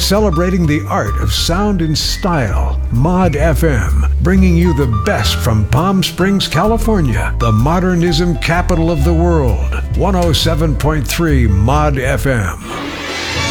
celebrating the art of sound and style. Mod FM, bringing you the best from Palm Springs, California, the modernism capital of the world. 107.3 Mod FM.